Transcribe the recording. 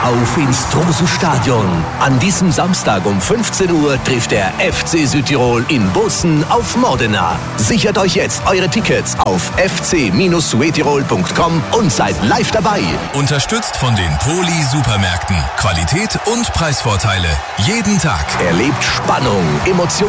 auf ins Tromsø-Stadion. An diesem Samstag um 15 Uhr trifft der FC Südtirol in Bozen auf Modena. Sichert euch jetzt eure Tickets auf fc-suetirol.com und seid live dabei. Unterstützt von den Poli-Supermärkten. Qualität und Preisvorteile. Jeden Tag. Erlebt Spannung, Emotionen